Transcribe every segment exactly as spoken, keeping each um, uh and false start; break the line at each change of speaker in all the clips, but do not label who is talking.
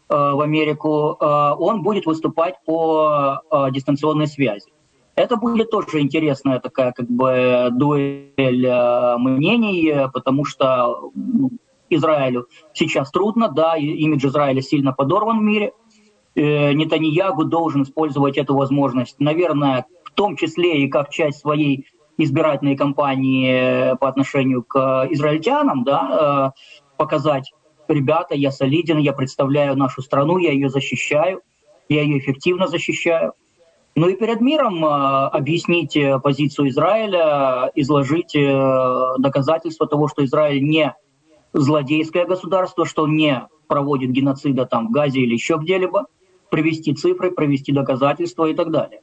в Америку, он будет выступать по дистанционной связи. Это будет тоже интересная такая как бы дуэль мнений, потому что Израилю сейчас трудно, да, имидж Израиля сильно подорван в мире. Нетаньяху должен использовать эту возможность, наверное, в том числе и как часть своей избирательной кампании по отношению к израильтянам, да, показать: ребята, я солиден, я представляю нашу страну, я ее защищаю, я ее эффективно защищаю. Ну и перед миром объяснить позицию Израиля, изложить доказательства того, что Израиль не злодейское государство, что он не проводит геноцида там в Газе или еще где-либо, привести цифры, привести доказательства и так далее.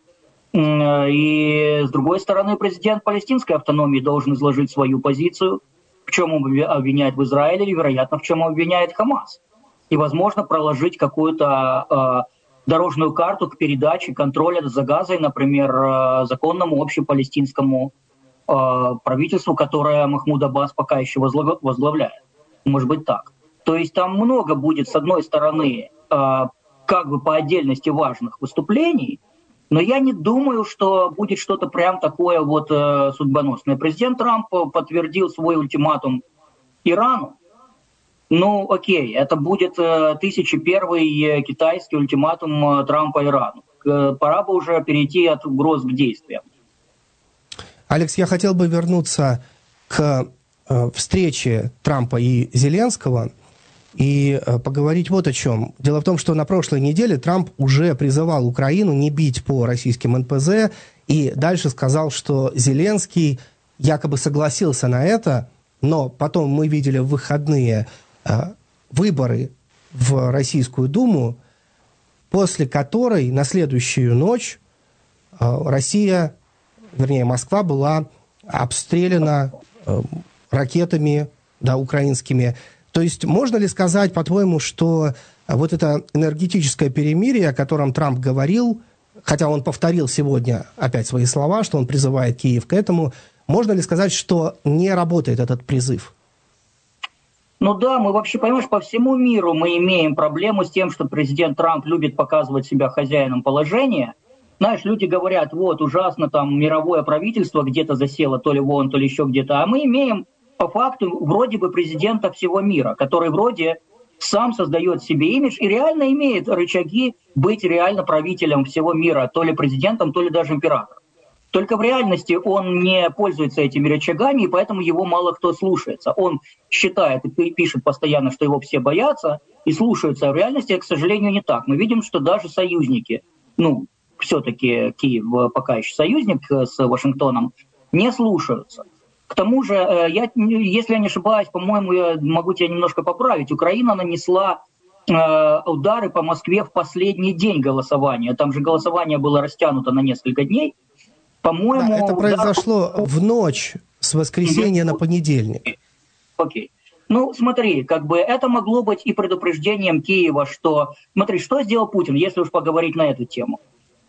И с другой стороны, президент палестинской автономии должен изложить свою позицию, в чем он обвиняет в Израиле, и, вероятно, в чем он обвиняет Хамас. И, возможно, проложить какую-то э, дорожную карту к передаче контроля за Газой, например, э, законному общепалестинскому э, правительству, которое Махмуд Аббас пока еще возглавляет. Может быть так. То есть там много будет, с одной стороны, э, как бы по отдельности важных выступлений, но я не думаю, что будет что-то прям такое вот э, судьбоносное. Президент Трамп подтвердил свой ультиматум Ирану. Ну, окей, это будет э, тысяча первый китайский ультиматум Трампа Ирану. Э, пора бы уже перейти от угроз к действиям.
Алекс, я хотел бы вернуться к э, встрече Трампа и Зеленского и поговорить вот о чем. Дело в том, что на прошлой неделе Трамп уже призывал Украину не бить по российским эн пэ зэ, и дальше сказал, что Зеленский якобы согласился на это, но потом мы видели в выходные э, выборы в Российскую Думу, после которой на следующую ночь э, Россия, вернее Москва, была обстреляна э, ракетами, да, украинскими. То есть можно ли сказать, по-твоему, что вот это энергетическое перемирие, о котором Трамп говорил, хотя он повторил сегодня опять свои слова, что он призывает Киев к этому, можно ли сказать, что не работает этот призыв?
Ну да, мы вообще, понимаешь, по всему миру мы имеем проблему с тем, что президент Трамп любит показывать себя хозяином положения. Знаешь, люди говорят: вот, ужасно, там мировое правительство где-то засело, то ли вон, то ли еще где-то, а мы имеем по факту вроде бы президента всего мира, который вроде сам создает себе имидж и реально имеет рычаги быть реально правителем всего мира, то ли президентом, то ли даже императором. Только в реальности он не пользуется этими рычагами, и поэтому его мало кто слушается. Он считает и пишет постоянно, что его все боятся и слушаются. А в реальности, к сожалению, не так. Мы видим, что даже союзники, ну, все-таки Киев пока еще союзник с Вашингтоном, не слушаются. К тому же, я, если я не ошибаюсь, по-моему, я могу тебя немножко поправить, Украина нанесла э, удары по Москве в последний день голосования. Там же голосование было растянуто на несколько дней. По-моему,
да, это произошло
удар...
в ночь с воскресенья на понедельник.
Окей. Ну, смотри, как бы это могло быть и предупреждением Киева, что... Смотри, что сделал Путин, если уж поговорить на эту тему.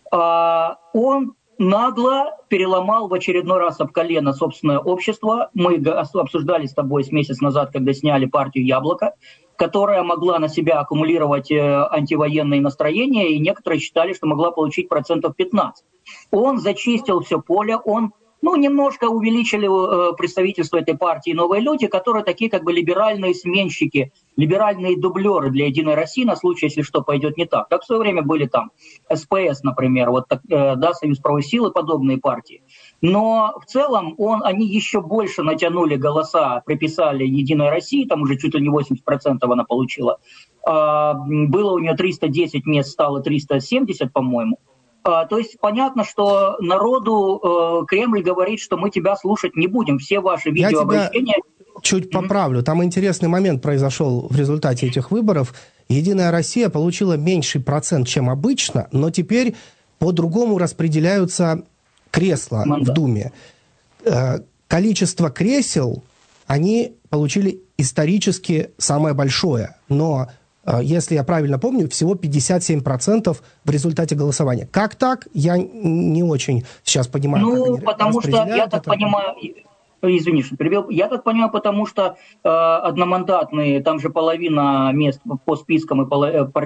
А, он нагло переломал в очередной раз об колено собственное общество. Мы обсуждали с тобой с месяц назад, когда сняли партию «Яблоко», которая могла на себя аккумулировать антивоенные настроения, и некоторые считали, что могла получить процентов пятнадцать. Он зачистил все поле, он ну, немножко увеличили э, представительство этой партии «Новые люди», которые такие как бы либеральные сменщики, либеральные дублеры для «Единой России» на случай, если что пойдет не так. Как в свое время были там эс пэ эс, например, вот так, э, да, Союз правой силы, подобные партии. Но в целом он, они еще больше натянули голоса, приписали «Единой России», там уже чуть ли не восемьдесят процентов она получила. Э, было у нее триста десять мест, стало триста семьдесят, по-моему. То есть понятно, что народу э, Кремль говорит, что мы тебя слушать не будем. Все ваши видеообращения...
Я тебя чуть поправлю. Там интересный момент произошел в результате этих выборов. «Единая Россия» получила меньший процент, чем обычно, но теперь по-другому распределяются кресла Манда. в Думе. Э, количество кресел они получили исторически самое большое, но... Если я правильно помню, всего пятьдесят семь процентов в результате голосования. Как так? Я не очень сейчас понимаю,
ну,
как они
потому что, я так это. понимаю, извини, что перебил, я так понимаю, потому что э, одномандатные, там же половина мест по спискам и